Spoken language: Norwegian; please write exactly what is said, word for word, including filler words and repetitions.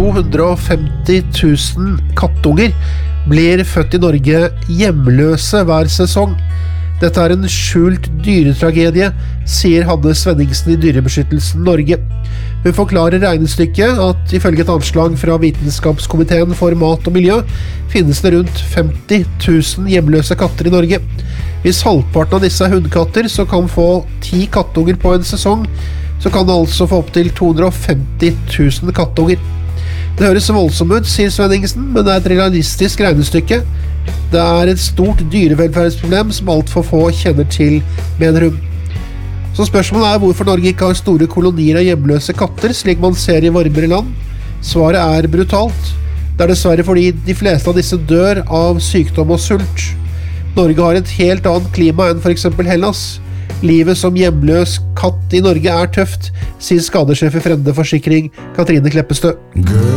to hundre og femti tusen kattunger blir født i Norge hjemløse hver sesong. Dette er en skjult dyretragedie, sier Hanne Svenningsen i Dyrebeskyttelsen Norge. Hun forklarer regnestykket at ifølge et anslag fra Vitenskapskomiteen for mat og miljø finnes det rundt femti tusen hjemløse katter i Norge. Hvis halvparten av disse er hundkatter, så kan få ti kattunger på en sesong, så kan det altså få opp til to hundre og femti tusen kattunger. Det høres voldsomt ut, sier Svenningsen, men det er et realistisk regnestykke. Det er et stort dyrevelferdsproblem som alt for få kjenner til, mener hun. Så spørsmålet er hvorfor Norge ikke har store kolonier av hjemløse katter, slik man ser i varmere land. Svaret er brutalt. Det er dessverre fordi de fleste av disse dør av sykdom og sult. Norge har et helt annet klima enn for eksempel Hellas. Livet som hjemløs katt i Norge er tøft, sier skadesjef i Frende Forsikring, Katrine Kleppestø.